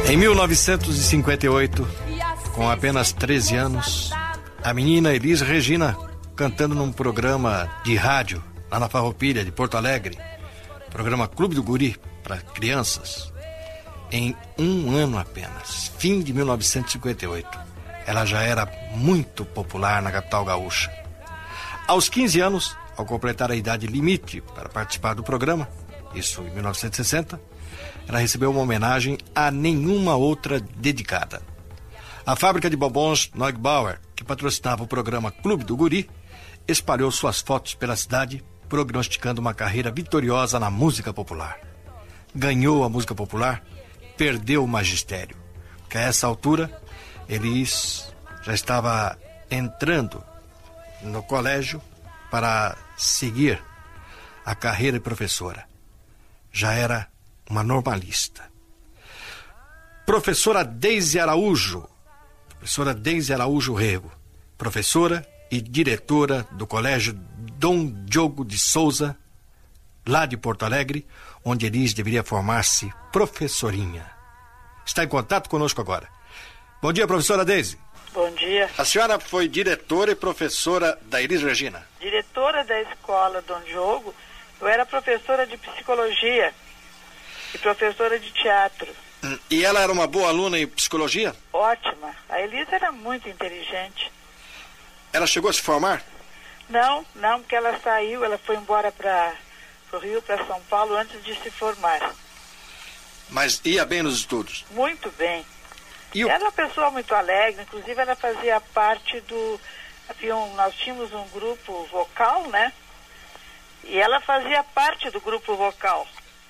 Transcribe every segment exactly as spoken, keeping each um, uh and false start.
Em mil novecentos e cinquenta e oito, com apenas treze anos, a menina Elis Regina, cantando num programa de rádio lá na Farroupilha de Porto Alegre, programa Clube do Guri para crianças, em um ano apenas, fim de mil novecentos e cinquenta e oito, ela já era muito popular na capital gaúcha. Aos quinze anos, ao completar a idade limite para participar do programa, isso em mil novecentos e sessenta, ela recebeu uma homenagem a nenhuma outra dedicada. A fábrica de bombons Neugbauer, que patrocinava o programa Clube do Guri, espalhou suas fotos pela cidade, prognosticando uma carreira vitoriosa na música popular. Ganhou a música popular, perdeu o magistério, porque a essa altura, Elis já estava entrando no colégio para seguir a carreira de professora. Já era uma normalista. Professora Deise Araújo, professora Deise Araújo Rego, professora e diretora do Colégio Dom Diogo de Souza, lá de Porto Alegre, onde Elis deveria formar-se professorinha. Está em contato conosco agora. Bom dia, professora Deise. Bom dia. A senhora foi diretora e professora da Elis Regina? Diretora da escola Dom Diogo. Eu era professora de psicologia e professora de teatro. Hum, e ela era uma boa aluna em psicologia? Ótima. A Elis era muito inteligente. Ela chegou a se formar? Não, não, porque ela saiu, ela foi embora para o Rio, para São Paulo, antes de se formar. Mas ia bem nos estudos? Muito bem. E o... Era uma pessoa muito alegre, inclusive ela fazia parte do... Havia um, nós tínhamos um grupo vocal, né? E ela fazia parte do grupo vocal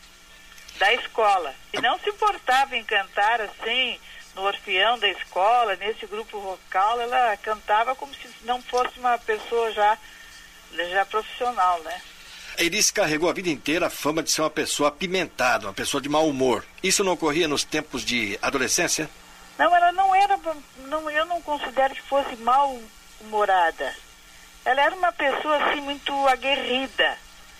da escola. E não se importava em cantar assim, no orfeão da escola, nesse grupo vocal, ela cantava como se não fosse uma pessoa já, já profissional, né? Elis carregou a vida inteira a fama de ser uma pessoa apimentada, uma pessoa de mau humor. Isso não ocorria nos tempos de adolescência? Não, ela não era, não, eu não considero que fosse mal-humorada. Ela era uma pessoa assim muito aguerrida,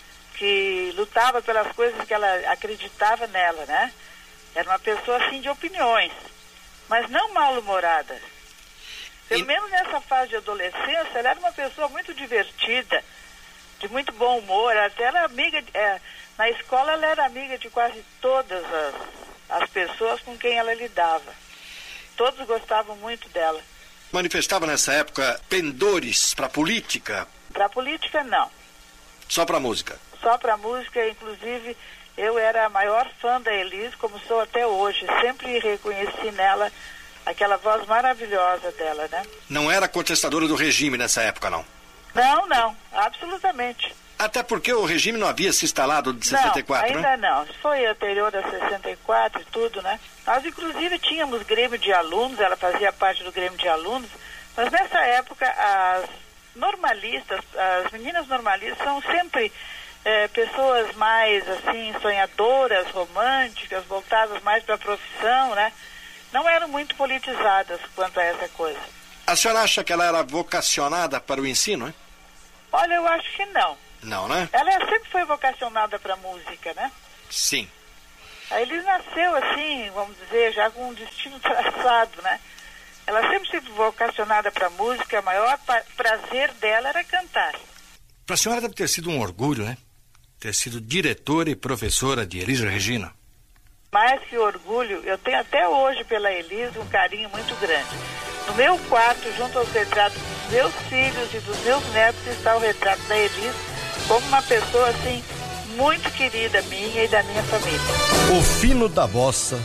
que lutava pelas coisas que ela acreditava nela, né? Era uma pessoa assim de opiniões, mas não mal-humorada. Pelo e... menos nessa fase de adolescência, ela era uma pessoa muito divertida, de muito bom humor. Até era amiga, de, é, na escola ela era amiga de quase todas as, as pessoas com quem ela lidava. Todos gostavam muito dela. Manifestava nessa época pendores para política? Para política, não. Só para música? Só para música, inclusive eu era a maior fã da Elis, como sou até hoje. Sempre reconheci nela aquela voz maravilhosa dela, né? Não era contestadora do regime nessa época, não? Não, não, absolutamente. Até porque o regime não havia se instalado de sessenta e quatro, não, né? ainda não. Foi anterior a sessenta e quatro e tudo, né? Nós, inclusive, tínhamos grêmio de alunos, ela fazia parte do grêmio de alunos, mas nessa época as normalistas, as meninas normalistas são sempre é, pessoas mais, assim, sonhadoras, românticas, voltadas mais para a profissão, né? Não eram muito politizadas quanto a essa coisa. A senhora acha que ela era vocacionada para o ensino, hein? Olha, eu acho que não. Não, né? Ela sempre foi vocacionada para música, né? Sim. A Elis nasceu assim, vamos dizer, já com um destino traçado, né? Ela sempre foi vocacionada para música, o maior pa- prazer dela era cantar. Para a senhora deve ter sido um orgulho, né? Ter sido diretora e professora de Elis Regina. Mais que orgulho, eu tenho até hoje pela Elis um carinho muito grande. No meu quarto, junto aos retratos dos meus filhos e dos meus netos, está o retrato da Elis como uma pessoa, assim, muito querida minha e da minha família. O Fino da Bossa,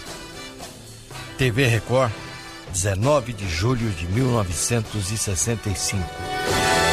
T V Record, dezenove de julho de mil novecentos e sessenta e cinco.